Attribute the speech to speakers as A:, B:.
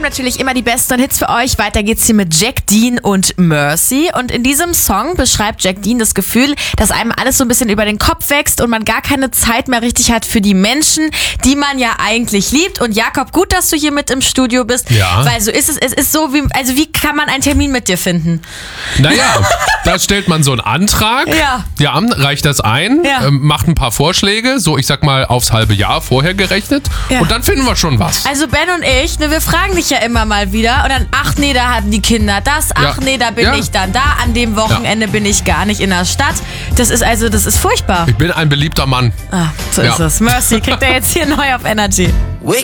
A: natürlich immer die besten Hits für euch. Weiter geht's hier mit Jack Dean und Mercy. Und in diesem Song beschreibt Jack Dean das Gefühl, dass einem alles so ein bisschen über den Kopf wächst und man gar keine Zeit mehr richtig hat für die Menschen, die man ja eigentlich liebt. Und Jakob, gut, dass du hier mit im Studio bist.
B: Ja.
A: Weil so ist es. Es ist so, wie kann man einen Termin mit dir finden?
B: Naja, da stellt man so einen Antrag.
A: Ja.
B: Ja, reicht das ein,
A: Ja.
B: macht ein paar Vorschläge, so ich sag mal aufs halbe Jahr vorher gerechnet.
A: Ja.
B: Und dann finden wir schon was.
A: Also Ben und ich, wir fragen dich ja immer mal wieder und dann, ach nee, da hatten die Kinder das, ach
B: Ja.
A: nee, da bin
B: Ja.
A: ich dann da, an dem Wochenende bin ich gar nicht in der Stadt. Das ist furchtbar.
B: Ich bin ein beliebter Mann.
A: Ah, so
B: Ja.
A: ist es. Mercy kriegt er jetzt hier neu auf Energy.
C: Wake